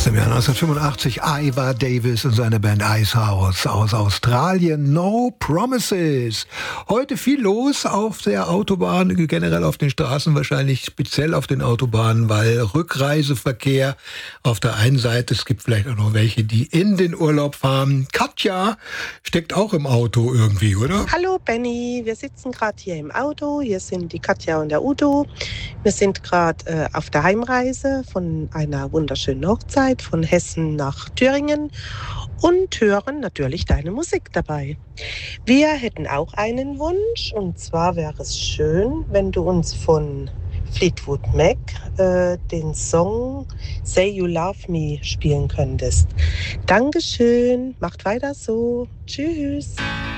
Aus dem Jahr 1985 Ivor Davis und seine Band Icehouse aus Australien. No Promises. Heute viel los auf der Autobahn, generell auf den Straßen, wahrscheinlich speziell auf den Autobahnen, weil Rückreiseverkehr auf der einen Seite, es gibt vielleicht auch noch welche, die in den Urlaub fahren. Katja steckt auch im Auto irgendwie, oder? Hallo Benny, wir sitzen gerade hier im Auto. Hier sind die Katja und der Udo. Wir sind gerade auf der Heimreise von einer wunderschönen Hochzeit von Hessen nach Thüringen und hören natürlich deine Musik dabei. Wir hätten auch einen Wunsch, und zwar wäre es schön, wenn du uns von Fleetwood Mac den Song Say You Love Me spielen könntest. Dankeschön, macht weiter so. Tschüss.